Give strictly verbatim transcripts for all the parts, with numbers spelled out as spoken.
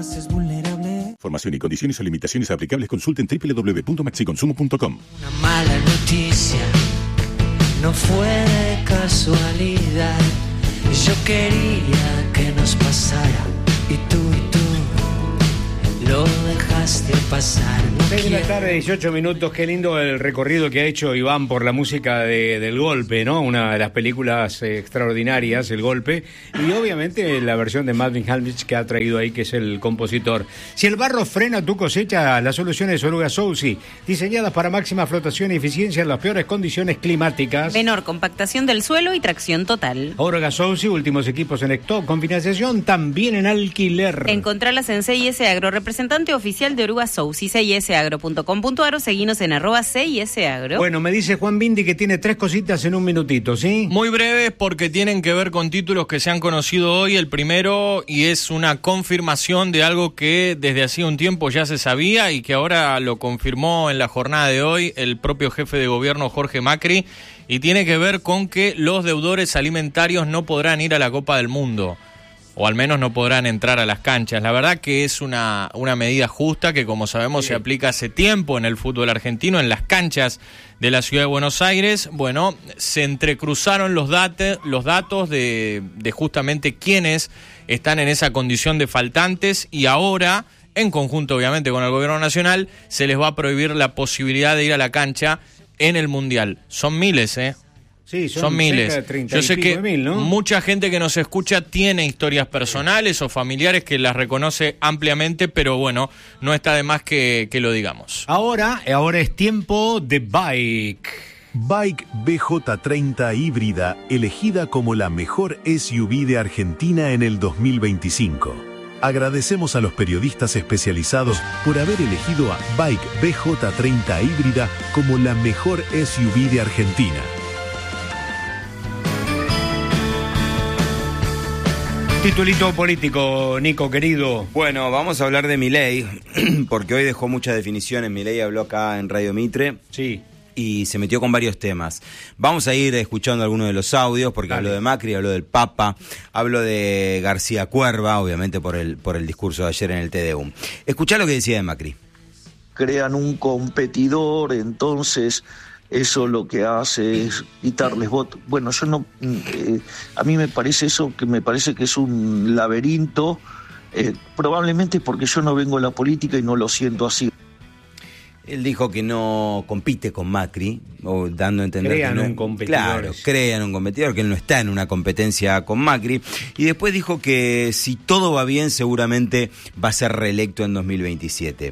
haces vulnerable. Formación y condiciones o limitaciones aplicables, consulten doble u doble u doble u punto maxiconsumo punto com. Una mala noticia no fue de casualidad. Yo quería que nos pasara y tú y tú lo dejaste pasar. No seis de la quiero... tarde, dieciocho minutos. Qué lindo el recorrido que ha hecho Iván por la música de, del Golpe, ¿no? Una de las películas eh, extraordinarias, El Golpe. Y obviamente la versión de Marvin Hamlisch que ha traído ahí, que es el compositor. Si el barro frena tu cosecha, la solución es Oruga Soucy, diseñadas para máxima flotación y eficiencia en las peores condiciones climáticas. Menor compactación del suelo y tracción total. Oruga Soucy, últimos equipos en stock, con financiación también en alquiler. Encontralas en C I S Agro, representante oficial de Oruga Soucy, C I S agro punto com punto a r o, seguinos en arroba C I S Agro. Bueno, me dice Juan Bindi que tiene tres cositas en un minutito, ¿sí? Muy breves porque tienen que ver con títulos que se han conocido hoy. El primero, y es una confirmación de algo que desde hacía un tiempo ya se sabía y que ahora lo confirmó en la jornada de hoy el propio jefe de gobierno Jorge Macri, y tiene que ver con que los deudores alimentarios no podrán ir a la Copa del Mundo, o al menos no podrán entrar a las canchas. La verdad que es una, una medida justa que, como sabemos, sí, se aplica hace tiempo en el fútbol argentino, en las canchas de la ciudad de Buenos Aires. Bueno, se entrecruzaron los, date, los datos de, de justamente quiénes están en esa condición de faltantes, y ahora, en conjunto obviamente con el gobierno nacional, se les va a prohibir la posibilidad de ir a la cancha en el Mundial. Son miles, ¿eh? Sí, son, son miles. Yo sé que mil, ¿no? Mucha gente que nos escucha tiene historias personales o familiares que las reconoce ampliamente, pero bueno, no está de más que, que lo digamos. Ahora, ahora es tiempo de Bike. Bike B J treinta híbrida, elegida como la mejor S U V de Argentina en el dos mil veinticinco. Agradecemos a los periodistas especializados por haber elegido a Bike B J treinta híbrida como la mejor S U V de Argentina. Titulito político, Nico, querido. Bueno, vamos a hablar de Milei, porque hoy dejó muchas definiciones. Milei habló acá en Radio Mitre. Sí. Y se metió con varios temas. Vamos a ir escuchando algunos de los audios, porque Dale. habló de Macri, habló del Papa, habló de García Cuerva, obviamente por el, por el discurso de ayer en el T D U. Escuchá lo que decía de Macri. Crean un competidor, entonces eso lo que hace es quitarles votos. Bueno, yo no, eh, a mí me parece eso, que me parece que es un laberinto, eh, probablemente porque yo no vengo a la política y no lo siento así. Él dijo que no compite con Macri, o dando a entender crean que no, un competidor. Claro, crean un competidor, que él no está en una competencia con Macri. Y después dijo que si todo va bien, seguramente va a ser reelecto en dos mil veintisiete.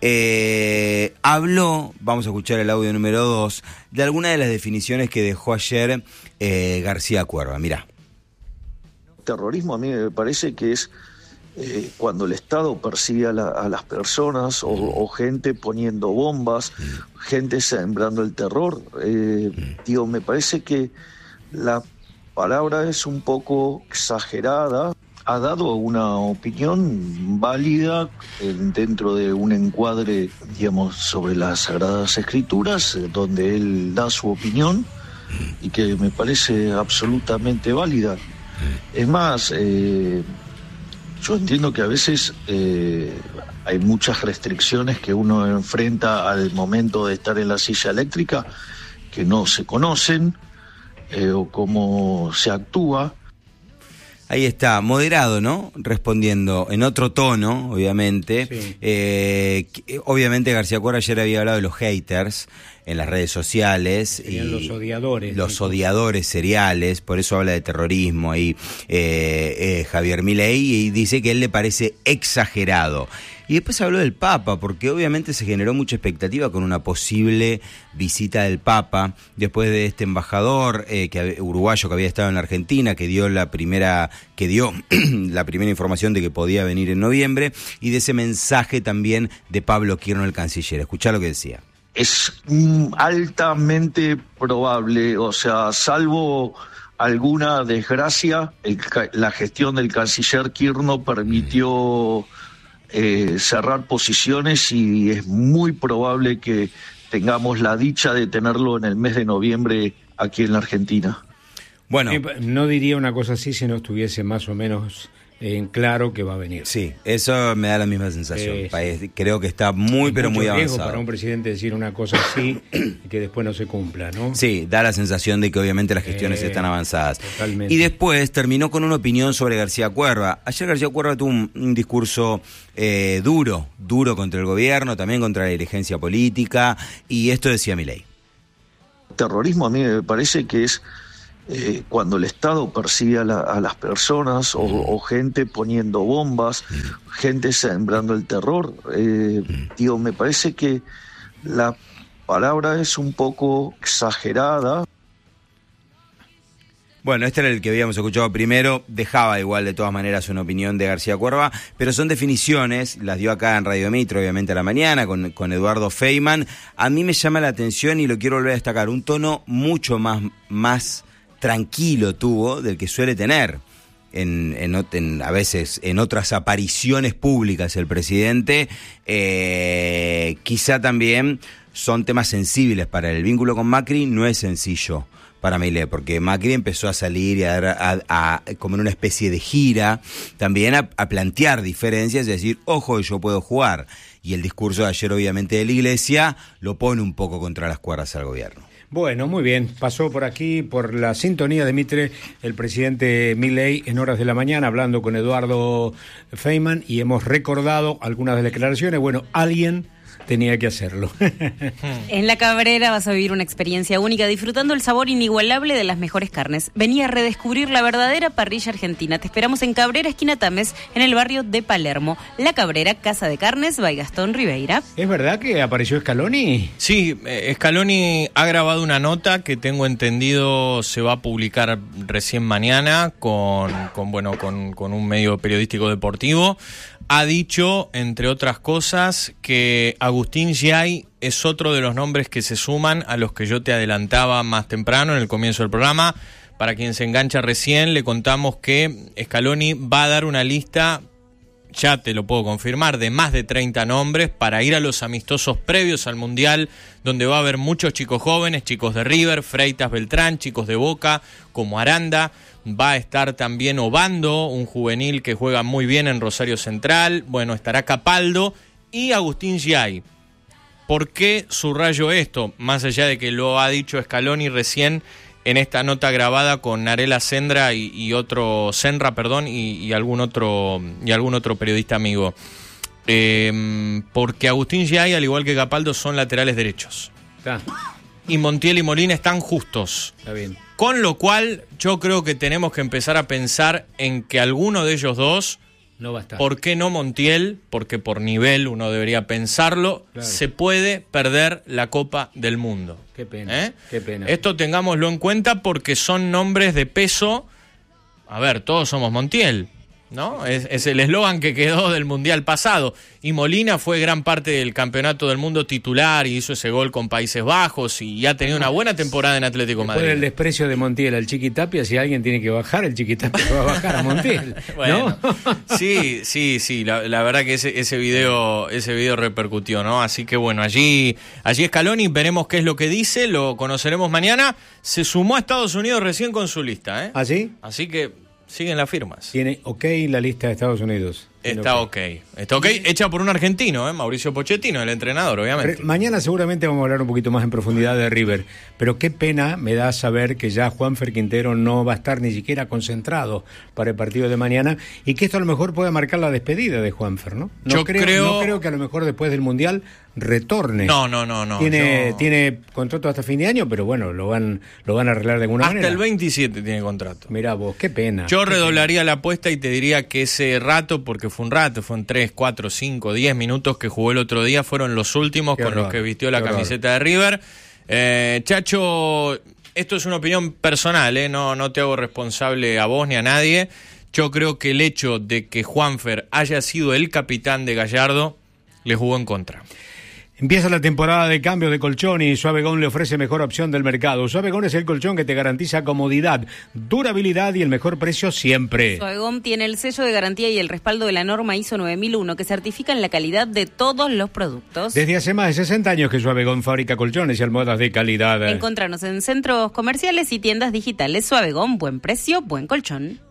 Eh, habló, vamos a escuchar el audio número dos, de algunas de las definiciones que dejó ayer eh, García Cuerva. Mirá. Terrorismo a mí me parece que es Eh, cuando el Estado persigue a, la, a las personas o, o gente poniendo bombas, gente sembrando el terror. Eh, digo, me parece que la palabra es un poco exagerada. Ha dado una opinión válida eh, dentro de un encuadre, digamos, sobre las Sagradas Escrituras, eh, donde él da su opinión y que me parece absolutamente válida. Es más, eh, yo entiendo que a veces eh, hay muchas restricciones que uno enfrenta al momento de estar en la silla eléctrica que no se conocen eh, o cómo se actúa. Ahí está, moderado, ¿no? Respondiendo en otro tono, obviamente. Sí. Eh, obviamente García Cuerva ayer había hablado de los haters en las redes sociales. Serían y los odiadores. Los Nico. odiadores seriales, por eso habla de terrorismo ahí eh, eh, Javier Milei, y dice que a él le parece exagerado. Y después habló del Papa, porque obviamente se generó mucha expectativa con una posible visita del Papa, después de este embajador eh, que, uruguayo que había estado en la Argentina, que dio la primera, que dio la primera información de que podía venir en noviembre, y de ese mensaje también de Pablo Quirno, el canciller. Escuchá lo que decía. Es mm, altamente probable, o sea, salvo alguna desgracia, el, la gestión del canciller Quirno permitió Eh, cerrar posiciones y es muy probable que tengamos la dicha de tenerlo en el mes de noviembre aquí en la Argentina. Bueno, eh, no diría una cosa así si no estuviese más o menos en claro que va a venir. Sí, eso me da la misma sensación. Eh, País, creo que está muy, pero muy avanzado. Para un presidente decir una cosa así y que después no se cumpla, ¿no? Sí, da la sensación de que obviamente las gestiones Eh, están avanzadas. Totalmente. Y después terminó con una opinión sobre García Cuerva. Ayer García Cuerva tuvo un, un discurso eh, duro, duro contra el gobierno, también contra la dirigencia política, y esto decía Milei. Terrorismo a mí me parece que es eh, cuando el Estado persigue a, la, a las personas o, o gente poniendo bombas, gente sembrando el terror. Eh, digo, me parece que la palabra es un poco exagerada. Bueno, este era el que habíamos escuchado primero, dejaba igual de todas maneras una opinión de García Cuerva, pero son definiciones, las dio acá en Radio Mitro, obviamente a la mañana, con, con Eduardo Feynman. A mí me llama la atención y lo quiero volver a destacar, un tono mucho más, más tranquilo tuvo del que suele tener. En, en, en, a veces en otras apariciones públicas el presidente, eh, quizá también son temas sensibles para él. El vínculo con Macri no es sencillo para Milei, porque Macri empezó a salir y a, a, a como en una especie de gira, también a, a plantear diferencias y a decir, ojo, yo puedo jugar. Y el discurso de ayer, obviamente, de la Iglesia, lo pone un poco contra las cuerdas al gobierno. Bueno, muy bien. Pasó por aquí, por la sintonía de Mitre, el presidente Milei en horas de la mañana, hablando con Eduardo Feynman, y hemos recordado algunas de las declaraciones. Bueno, alguien tenía que hacerlo. En La Cabrera vas a vivir una experiencia única disfrutando el sabor inigualable de las mejores carnes. Vení a redescubrir la verdadera parrilla argentina. Te esperamos en Cabrera, esquina Tames, en el barrio de Palermo. La Cabrera, Casa de Carnes, by Gastón Ribeira. ¿Es verdad que apareció Scaloni? Sí, eh, Scaloni ha grabado una nota que tengo entendido se va a publicar recién mañana con, con bueno, con, con un medio periodístico deportivo. Ha dicho, entre otras cosas, que Agustín Giai es otro de los nombres que se suman a los que yo te adelantaba más temprano en el comienzo del programa. Para quien se engancha recién, le contamos que Scaloni va a dar una lista, ya te lo puedo confirmar, de más de treinta nombres para ir a los amistosos previos al Mundial, donde va a haber muchos chicos jóvenes, chicos de River, Freitas Beltrán, chicos de Boca, como Aranda. Va a estar también Obando, un juvenil que juega muy bien en Rosario Central. Bueno, estará Capaldo y Agustín Giai. ¿Por qué subrayo esto? Más allá de que lo ha dicho Scaloni recién en esta nota grabada con Narela Sendra y, y otro Senra, perdón, y, y algún otro y algún otro periodista amigo. Eh, porque Agustín Giai, al igual que Capaldo, son laterales derechos. Está. Y Montiel y Molina están justos. Está bien. Con lo cual, yo creo que tenemos que empezar a pensar en que alguno de ellos dos, no va a estar. ¿Por qué no Montiel? Porque por nivel uno debería pensarlo, claro. Se puede perder la Copa del Mundo. Qué pena, ¿Eh? qué pena. Esto tengámoslo en cuenta porque son nombres de peso. A ver, todos somos Montiel, ¿no? Es, es el eslogan que quedó del Mundial pasado. Y Molina fue gran parte del Campeonato del Mundo titular y hizo ese gol con Países Bajos y ha tenido una buena temporada en Atlético Madrid. Después del desprecio de Montiel al Chiquitapia, si alguien tiene que bajar, el Chiquitapia va a bajar a Montiel. Bueno, ¿no? sí, sí, sí, la, la verdad que ese, ese video ese video repercutió, ¿no? Así que bueno, allí, allí Scaloni, veremos qué es lo que dice, lo conoceremos mañana. Se sumó a Estados Unidos recién con su lista, ¿eh? ¿Ah, sí? Así que siguen las firmas. Tiene ok la lista de Estados Unidos. Está ok. Está ok, hecha por un argentino, ¿eh? Mauricio Pochettino, el entrenador, obviamente. Re- mañana seguramente vamos a hablar un poquito más en profundidad de River, pero qué pena me da saber que ya Juanfer Quintero no va a estar ni siquiera concentrado para el partido de mañana y que esto a lo mejor puede marcar la despedida de Juanfer, ¿no? No Yo creo, creo... no creo que a lo mejor después del Mundial retorne. No, no, no, no. Tiene, yo... tiene contrato hasta fin de año, pero bueno, lo van, lo van a arreglar de alguna hasta manera. Hasta el veintisiete tiene contrato. Mirá vos, qué pena. Yo qué redoblaría pena. la apuesta y te diría que ese rato, porque fue un rato, fue en tres, cuatro, cinco, diez minutos que jugó el otro día, fueron los últimos Qué con horror, los que vistió la qué camiseta horror. de River. Eh, Chacho, esto es una opinión personal, ¿eh? no, no te hago responsable a vos ni a nadie. Yo creo que el hecho de que Juanfer haya sido el capitán de Gallardo le jugó en contra. Empieza la temporada de cambio de colchón y Suavegón le ofrece mejor opción del mercado. Suavegón es el colchón que te garantiza comodidad, durabilidad y el mejor precio siempre. Suavegón tiene el sello de garantía y el respaldo de la norma I S O nueve mil uno que certifican la calidad de todos los productos. Desde hace más de sesenta años que Suavegón fabrica colchones y almohadas de calidad. Encontrarnos en centros comerciales y tiendas digitales. Suavegón, buen precio, buen colchón.